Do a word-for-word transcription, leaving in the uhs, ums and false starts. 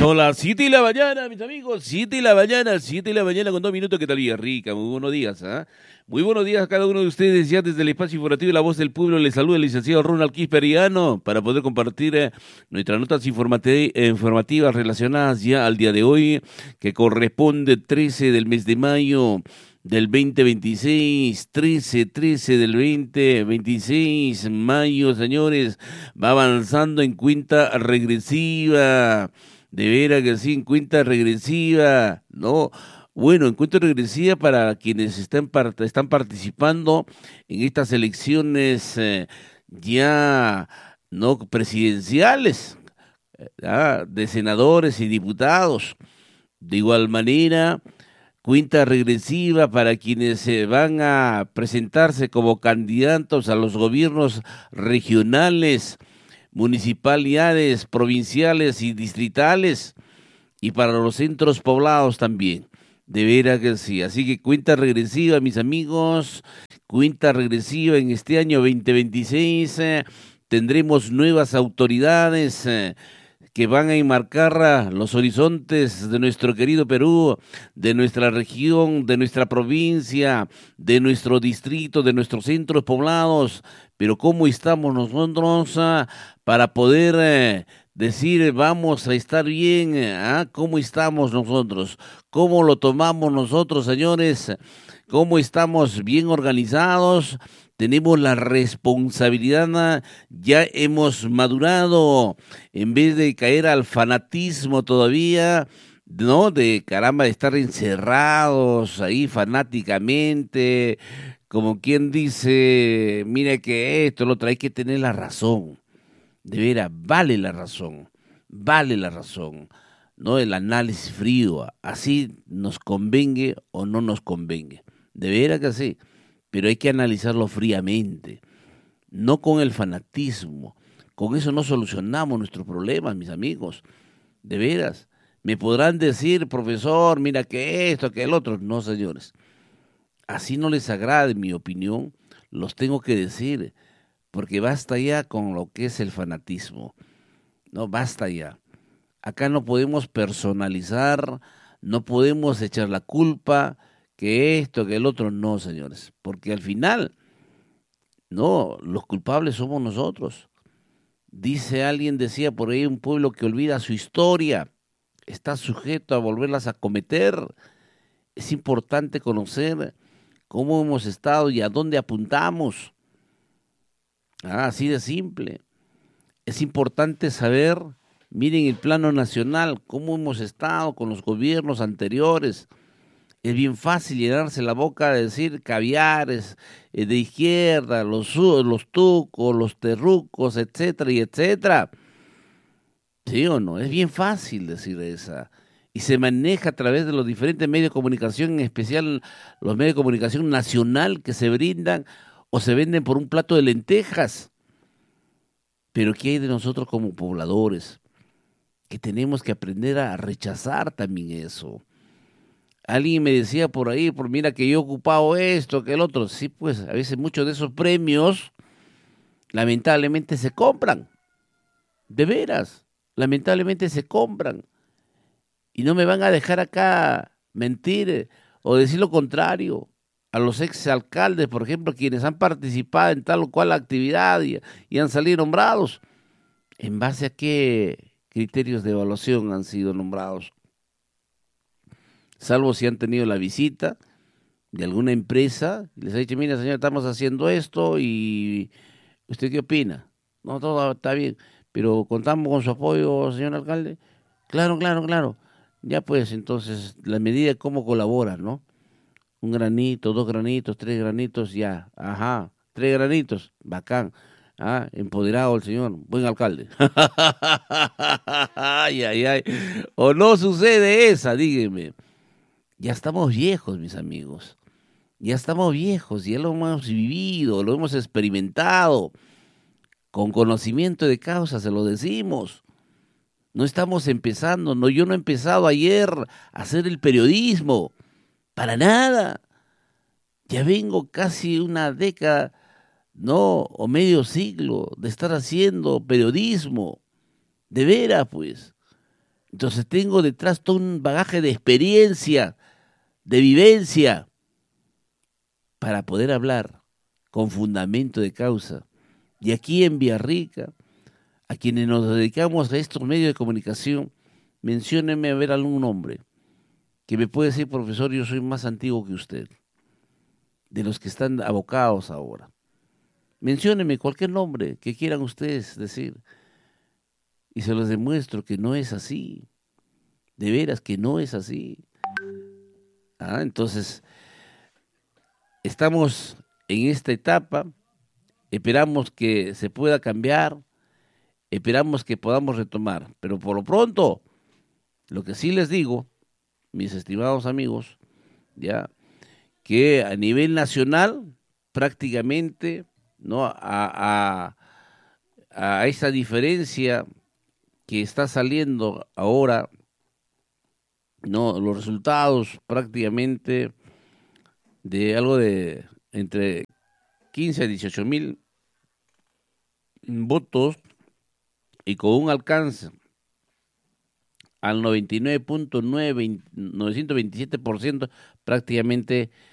Son las siete y la mañana, mis amigos, siete y la mañana, siete y la mañana con dos minutos. ¿Qué tal, Villa Rica? Muy buenos días, ¿ah? ¿eh? Muy buenos días a cada uno de ustedes. Ya desde el espacio informativo de La Voz del Pueblo les saluda el licenciado Ronald Quisperiano para poder compartir eh, nuestras notas informati- eh, informativas relacionadas ya al día de hoy, que corresponde trece del mes de mayo del veinte veintiséis, trece, trece del veinte veintiséis, mayo, señores, va avanzando en cuenta regresiva. De veras que sí, en cuenta regresiva, ¿no? Bueno, en cuenta regresiva para quienes están, part- están participando en estas elecciones eh, ya no presidenciales, ah, de senadores y diputados. De igual manera, cuenta regresiva para quienes se van a presentarse como candidatos a los gobiernos regionales, municipalidades, provinciales y distritales, y para los centros poblados también. De veras que sí. Así que cuenta regresiva, mis amigos, cuenta regresiva en este año veinte veintiséis. Eh, tendremos nuevas autoridades eh, que van a enmarcar ah, los horizontes de nuestro querido Perú, de nuestra región, de nuestra provincia, de nuestro distrito, de nuestros centros poblados. Pero ¿cómo estamos nosotros ah, para poder eh, decir vamos a estar bien? ¿Ah? ¿Cómo estamos nosotros? ¿Cómo lo tomamos nosotros, señores? ¿Cómo estamos bien organizados? Tenemos la responsabilidad, ya hemos madurado, en vez de caer al fanatismo todavía, ¿no? De caramba, de estar encerrados ahí fanáticamente, como quien dice, mira que esto, lo otro, hay que tener la razón. De veras, vale la razón, vale la razón, ¿no? El análisis frío, así nos convengue o no nos convengue. De veras que sí, pero hay que analizarlo fríamente, no con el fanatismo. Con eso no solucionamos nuestros problemas, mis amigos. De veras, me podrán decir, profesor, mira que esto, que el otro. No, señores, así no les agrade mi opinión, los tengo que decir, porque basta ya con lo que es el fanatismo. No, basta ya. Acá no podemos personalizar, no podemos echar la culpa, que esto, que el otro, no, señores, porque al final, no, los culpables somos nosotros. Dice alguien, decía por ahí, un pueblo que olvida su historia está sujeto a volverlas a cometer. Es importante conocer cómo hemos estado y a dónde apuntamos. Ah, así de simple. Es importante saber, miren el plano nacional, cómo hemos estado con los gobiernos anteriores. Es bien fácil llenarse la boca de decir caviares eh, de izquierda, los, su- los tucos, los terrucos, etcétera y etcétera. ¿Sí o no? Es bien fácil decir esa. Y se maneja a través de los diferentes medios de comunicación, en especial los medios de comunicación nacional que se brindan o se venden por un plato de lentejas. Pero ¿qué hay de nosotros como pobladores? Que tenemos que aprender a rechazar también eso. Alguien me decía por ahí, por mira que yo he ocupado esto, que el otro. Sí, pues a veces muchos de esos premios lamentablemente se compran. De veras, lamentablemente se compran. Y no me van a dejar acá mentir eh, o decir lo contrario. A los exalcaldes, por ejemplo, quienes han participado en tal o cual actividad y, y han salido nombrados. ¿En base a qué criterios de evaluación han sido nombrados? Salvo si han tenido la visita de alguna empresa y les ha dicho, mira señor, estamos haciendo esto y ¿usted qué opina? No, todo está bien, pero contamos con su apoyo, señor alcalde. Claro, claro, claro. Ya pues, entonces, la medida de cómo colaboran, ¿no? Un granito, dos granitos, tres granitos, ya. Ajá, tres granitos, bacán. Ah, empoderado el señor, buen alcalde. Ay, ay, ay. O no sucede esa, dígame. Ya estamos viejos, mis amigos. Ya estamos viejos, ya lo hemos vivido, lo hemos experimentado. Con conocimiento de causa se lo decimos. No estamos empezando, no, yo no he empezado ayer a hacer el periodismo, para nada. Ya vengo casi una década, no, o medio siglo de estar haciendo periodismo, de veras, pues. Entonces tengo detrás todo un bagaje de experiencia, de vivencia, para poder hablar con fundamento de causa. Y aquí en Villarrica, a quienes nos dedicamos a estos medios de comunicación, menciónenme a ver algún nombre que me puede decir, profesor, yo soy más antiguo que usted, de los que están abocados ahora. Menciónenme cualquier nombre que quieran ustedes decir y se los demuestro que no es así, de veras que no es así. Ah, entonces, estamos en esta etapa, esperamos que se pueda cambiar, esperamos que podamos retomar, pero por lo pronto, lo que sí les digo, mis estimados amigos, ya, que a nivel nacional, prácticamente, ¿no? A, a, a esa diferencia que está saliendo ahora, ¿no? Los resultados prácticamente de algo de entre quince a dieciocho mil votos y con un alcance al noventa y nueve punto novecientos veintisiete por ciento prácticamente